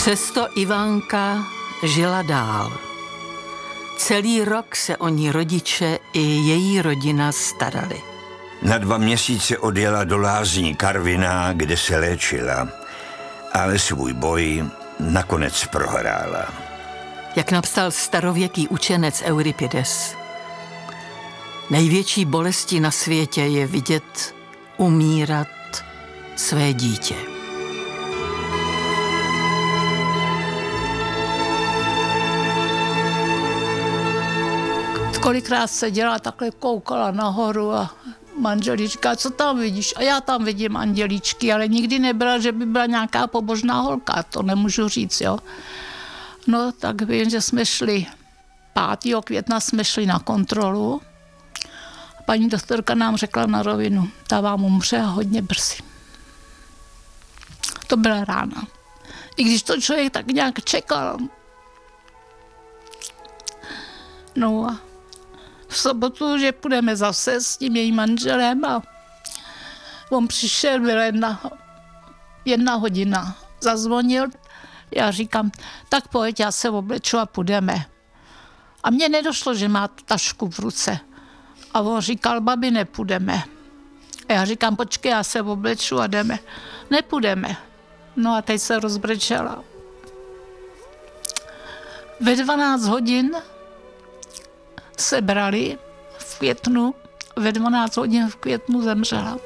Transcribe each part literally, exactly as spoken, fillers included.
Přesto Ivanka žila dál. Celý rok se o ní rodiče i její rodina starali. Na dva měsíce odjela do lázní Karviná, kde se léčila, ale svůj boj nakonec prohrála. Jak napsal starověký učenec Euripides, největší bolestí na světě je vidět umírat své dítě. Kolikrát seděla, takhle koukala nahoru a manžel říká, co tam vidíš? A já tam vidím andělíčky, ale nikdy nebyla, že by byla nějaká pobožná holka, to nemůžu říct, jo. No, tak vím, že jsme šli, pátého května jsme šli na kontrolu. Paní doktorka nám řekla na rovinu, ta vám umře hodně brzy. To byla rána. I když to člověk tak nějak čekal. No a v sobotu, že půjdeme zase s tím jejím manželem a on přišel, byl jedna, jedna hodina, zazvonil, já říkám, tak pojď, já se obleču a půjdeme. A mně nedošlo, že má tu tašku v ruce. A on říkal, babi, nepůjdeme. A já říkám, počkej, já se obleču a jdeme. Nepůjdeme. No a teď se rozbrečela. Ve dvanáct hodin se brali v květnu, ve dvanáct hodin v květnu zemřela.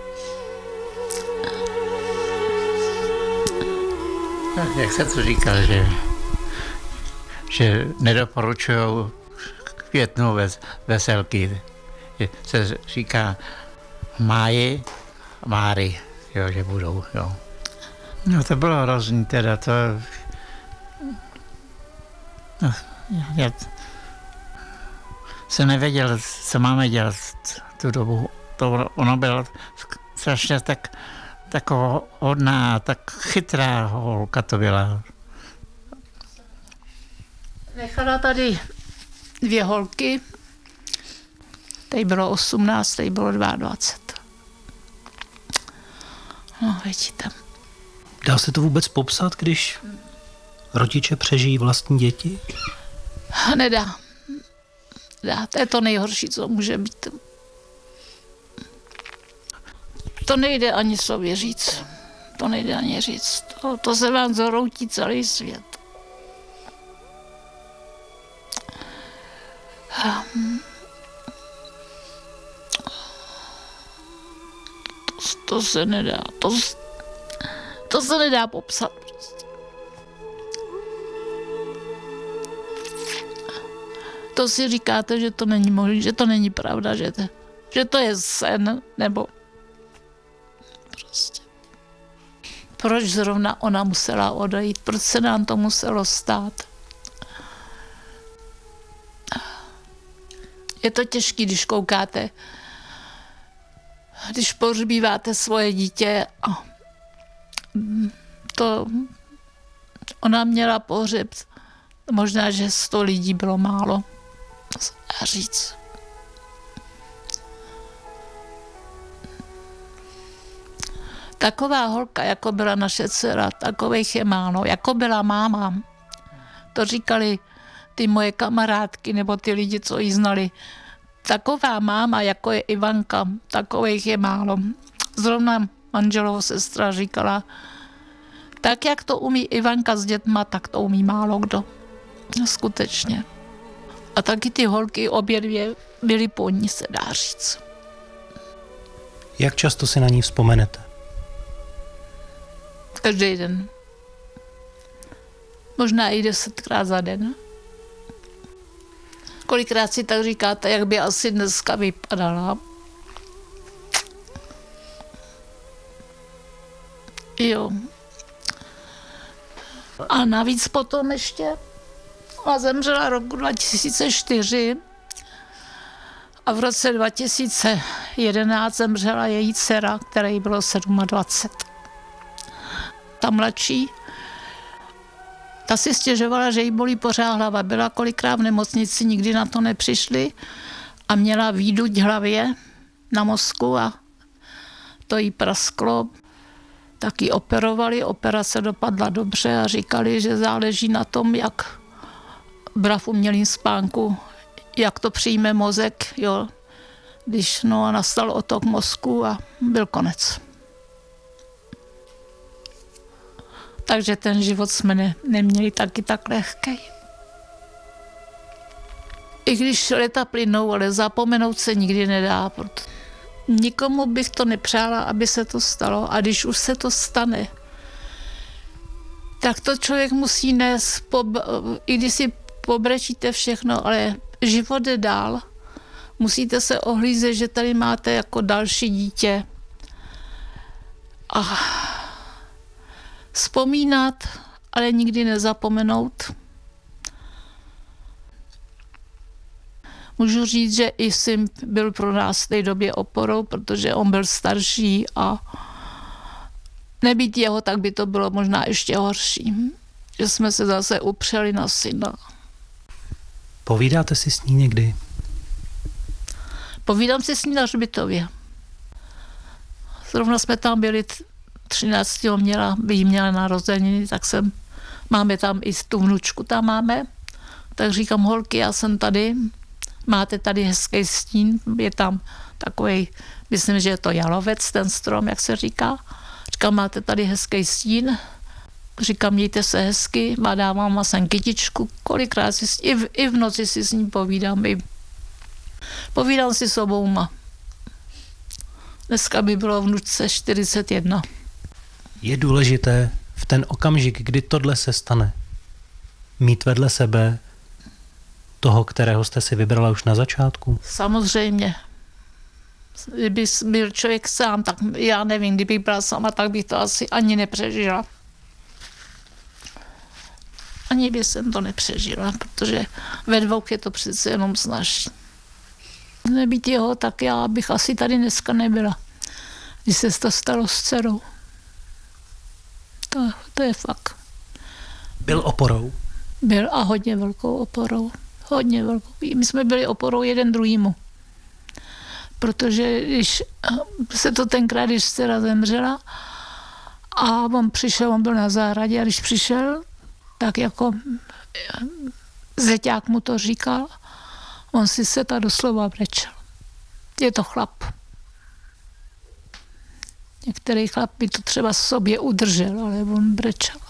Jak se to říká, že, že nedoporučují k květnu ves, veselky. Se říká máji, máry, jo, že budou, jo. No to bylo hrozný teda, to... No, já jsem nevěděl, co máme dělat tu dobu. To, ono bylo strašně tak, taková hodná, tak chytrá holka to byla. Nechala tady dvě holky, tady bylo osmnáct, tady bylo dvacet dva. No, vidíte. Dá se to vůbec popsat, když rodiče přežijí vlastní děti? Nedá. Nedá. To je to nejhorší, co může být. To nejde ani sobě říct. To nejde ani říct. To, to se vám zhroutí celý svět. To, to se nedá. To, to se nedá popsat. Prostě. To si říkáte, že to není možné, že to není pravda, že to, že to je sen, nebo prostě. Proč zrovna ona musela odejít? Proč se nám to muselo stát? Je to těžké, když koukáte, když pohřbíváte svoje dítě a to ona měla pohřeb, možná, že sto lidí bylo málo. A říct. Taková holka, jako byla naše dcera, takových je málo, jako byla máma. To říkali ty moje kamarádky nebo ty lidi, co ji znali. Taková máma, jako je Ivanka, takových je málo. Zrovna manželova sestra říkala, tak jak to umí Ivanka s dětma, tak to umí málo kdo. Skutečně. A taky ty holky obě dvě byly po ní, se dá říct. Jak často si na ní vzpomenete? Každý den. Možná i desetkrát za den. Kolikrát si tak říkáte, jak by asi dneska vypadala. Jo. A navíc potom ještě ona zemřela roku dva tisíce čtyři a v roce dva tisíce jedenáct zemřela její dcera, které jí bylo dvacet sedm. Ta mladší, ta si stěžovala, že jí bolí pořád hlava. Byla kolikrát v nemocnici, nikdy na to nepřišli a měla výduť hlavě na mozku a to jí prasklo. taky operovali, operace dopadla dobře a říkali, že záleží na tom, jak bra v umělým spánku, jak to přijme mozek, jo. Když no, nastal otok mozku a byl konec. Takže ten život jsme ne, neměli taky tak lehký. I když leta plynou, ale zapomenout se nikdy nedá. Proto nikomu bych to nepřála, aby se to stalo. A když už se to stane, tak to člověk musí nést, i když si pobrečíte všechno, ale život jde dál. Musíte se ohlízet, že tady máte jako další dítě. A vzpomínat, ale nikdy nezapomenout. Můžu říct, že i syn byl pro nás v té době oporou, protože on byl starší a nebýt jeho, tak by to bylo možná ještě horší. Že jsme se zase upřeli na syna. Povídáte si s ní někdy? Povídám si s ní na hřbitově. Zrovna jsme tam byli třináctého měla, by měla narozeniny, tak jsem, máme tam i tu vnučku tam máme. Tak říkám, holky, já jsem tady, máte tady hezký stín, je tam takový, myslím, že je to jalovec, ten strom, jak se říká. Říkám, máte tady hezký stín, říkám, mějte se hezky, má dávám sem kytičku, kolikrát si, i v, i v noci si s ní povídám, i povídám si s obouma. Dneska by bylo vnučce čtyřicet jedna. Je důležité v ten okamžik, kdy tohle se stane, mít vedle sebe toho, kterého jste si vybrala už na začátku? Samozřejmě. Kdyby byl člověk sám, tak já nevím, kdybych byla sama, tak bych to asi ani nepřežila. Ani by jsem to nepřežila, protože ve dvou je to přece jenom snaží. Nebýt jeho, tak já bych asi tady dneska nebyla, když se to stalo s dcerou. To, to je fakt. Byl oporou? Byl a hodně velkou oporou. Hodně velkou. My jsme byli oporou jeden druhýmu. Protože když se to tenkrát, když dcera zemřela a on přišel, on byl na zahradě a když přišel, tak jako zeťák mu to říkal, on si se ta doslova brečel. Je to chlap. Některý chlap by to třeba sobě udržel, ale on brečel.